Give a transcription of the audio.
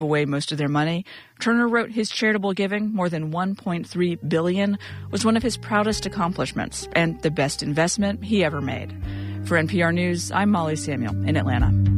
away most of their money. Turner wrote his charitable giving, more than $1.3 billion, was one of his proudest accomplishments and the best investment he ever made. For NPR News, I'm Molly Samuel in Atlanta.